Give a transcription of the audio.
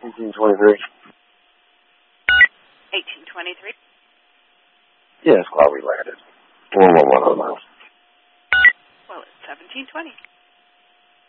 1823. 1823? Yes, while we landed. 411 miles. Well, it's 1720.